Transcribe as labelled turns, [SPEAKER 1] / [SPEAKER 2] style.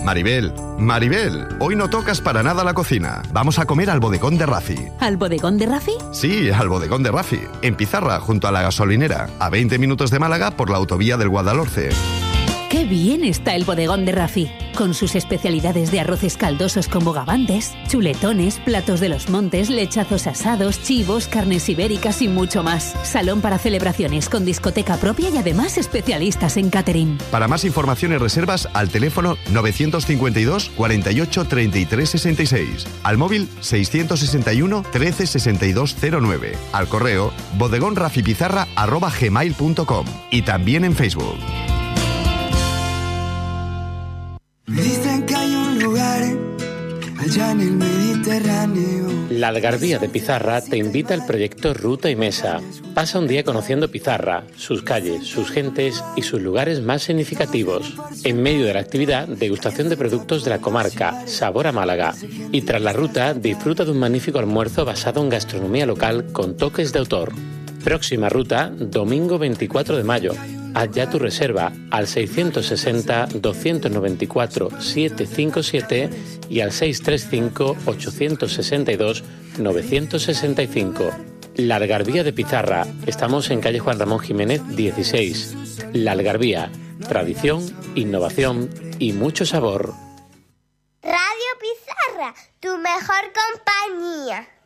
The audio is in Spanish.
[SPEAKER 1] Maribel, hoy no tocas para nada la cocina. Vamos a comer al bodegón de Rafi.
[SPEAKER 2] ¿Al bodegón de Rafi?
[SPEAKER 1] Sí, al bodegón de Rafi, en Pizarra, junto a la gasolinera, a 20 minutos de Málaga por la autovía del Guadalhorce.
[SPEAKER 2] ¡Qué bien está el bodegón de Rafi! Con sus especialidades de arroces caldosos con bogavantes, chuletones, platos de los montes, lechazos asados, chivos, carnes ibéricas y mucho más. Salón para celebraciones con discoteca propia y además especialistas en catering.
[SPEAKER 1] Para más información y reservas, al teléfono 952 48 33 66. Al móvil 661 13 62 09. Al correo bodegonrafipizarra@gmail.com. Y también en Facebook.
[SPEAKER 3] Dicen que hay un lugar allá en el Mediterráneo.
[SPEAKER 4] La Algarvía de Pizarra te invita al proyecto Ruta y Mesa. Pasa un día conociendo Pizarra, sus calles, sus gentes y sus lugares más significativos. En medio de la actividad, degustación de productos de la comarca, sabor a Málaga. Y tras la ruta, disfruta de un magnífico almuerzo basado en gastronomía local con toques de autor. Próxima ruta, domingo 24 de mayo. Haz ya tu reserva al 660-294-757 y al 635-862-965. La Algarvía de Pizarra. Estamos en calle Juan Ramón Jiménez 16. La Algarvía. Tradición, innovación y mucho sabor.
[SPEAKER 5] Radio Pizarra, tu mejor compañía.